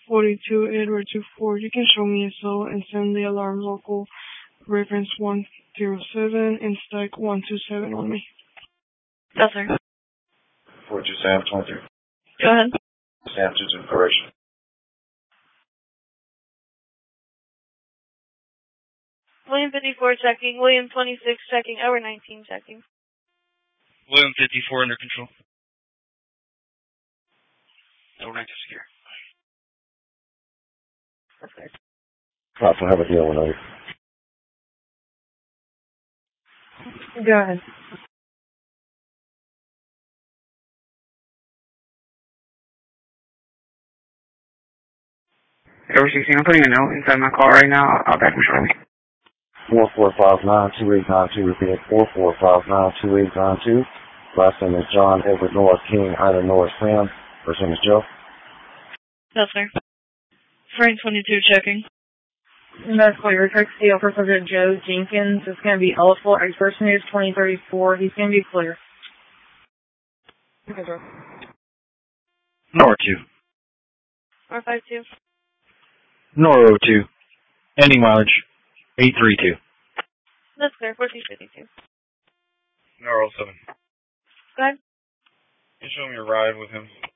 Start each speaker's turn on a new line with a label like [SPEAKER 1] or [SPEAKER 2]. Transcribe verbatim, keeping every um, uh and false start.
[SPEAKER 1] forty-two Edward two four. You can show me a cell and send the alarm local reference one zero seven and stack one two seven on me.
[SPEAKER 2] Yes, sir.
[SPEAKER 3] forty-two Sam twenty-three.
[SPEAKER 2] Go ahead.
[SPEAKER 3] Sam two two, correction.
[SPEAKER 2] William fifty-four checking. William twenty-six checking. Hour nineteen checking.
[SPEAKER 4] William fifty-four under control. No rank to secure.
[SPEAKER 2] Okay.
[SPEAKER 3] Alpha, have a deal with it.
[SPEAKER 1] Go ahead.
[SPEAKER 5] Air sixteen, I'm putting a note inside my car right now. I'll back with shortly.
[SPEAKER 3] four four five nine two eight nine two, repeat, four four five nine two eight nine two. Last name is John Edward Noah King, Ida Noah Sam. First name is Joe.
[SPEAKER 2] Yes, sir. Frank twenty-two checking.
[SPEAKER 1] That's clear. Text deal for Sergeant Joe Jenkins. It's going to be eligible. Ex person is twenty thirty-four. He's going to be clear. Okay, bro.
[SPEAKER 4] Nor two.
[SPEAKER 2] R five two.
[SPEAKER 4] Nor oh two. Ending mileage eight three two.
[SPEAKER 2] That's clear. fourteen fifty-two.
[SPEAKER 4] Nor oh seven.
[SPEAKER 2] Go ahead.
[SPEAKER 4] Can you show me a ride with him?